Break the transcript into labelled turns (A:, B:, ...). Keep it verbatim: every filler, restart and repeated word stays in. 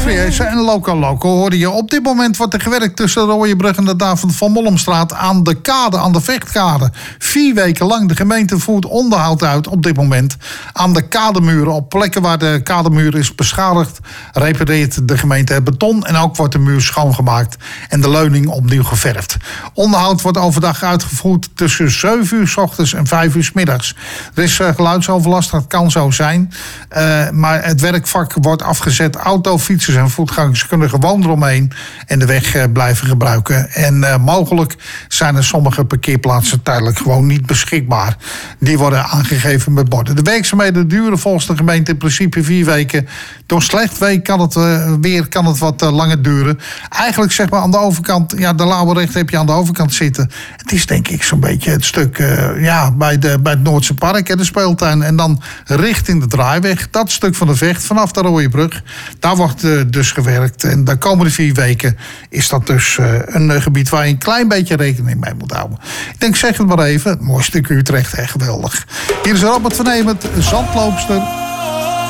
A: Friese en Loco Loco hoorde je. Op dit moment wordt er gewerkt tussen de Rooiebrug en de David van Mollumstraat aan de kade, aan de Vechtkade. Vier weken lang. De gemeente voert onderhoud uit op dit moment aan de kademuren. Op plekken waar de kademuur is beschadigd, repareert de gemeente het beton en ook wordt de muur schoongemaakt en de leuning opnieuw geverfd. Onderhoud wordt overdag uitgevoerd tussen zeven uur 's ochtends en vijf uur 's middags. Er is uh, geluidsoverlast, dat kan zo zijn. Uh, maar het werkvak wordt afgezet. Auto, fietsers en voetgangers kunnen gewoon eromheen en de weg uh, blijven gebruiken. En uh, mogelijk zijn er sommige parkeerplaatsen tijdelijk gewoon niet beschikbaar. Die worden aangegeven met borden. De werkzaamheden duren volgens de gemeente in principe vier weken. Door slecht weer kan het, uh, weer kan het wat uh, langer duren. Eigenlijk zeg maar aan de overkant, ja, de Lauwerecht heb je aan de overkant zitten. Het is denk ik zo'n beetje het stuk uh, ja, bij, de, bij het Noordse Park, hè, de speeltuin. En dan richting de Draaiweg. Dat stuk van de Vecht vanaf de Rooiebrug. Daar wordt uh, dus gewerkt. En de komende vier weken is dat dus uh, een uh, gebied waar je een klein beetje rekening mee moet houden. Ik denk, zeg het maar even. Mooi stuk Utrecht, hè, geweldig. Hier is Robert van Hemert, zandloopster.